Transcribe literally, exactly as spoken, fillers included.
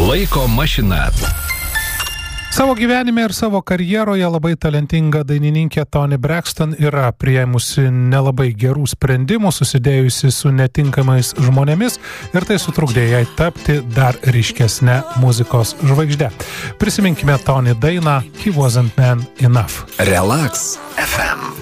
Laiko mašina. Savo gyvenime ir savo karjeroje labai talentinga dainininkė Toni Braxton yra priėmusi nelabai gerų sprendimų, susidėjusi su netinkamais žmonėmis ir tai sutrukdė jai tapti dar ryškesnę muzikos žvaigždę. Prisiminkime Toni dainą He Wasn't Man Enough. Relax F M.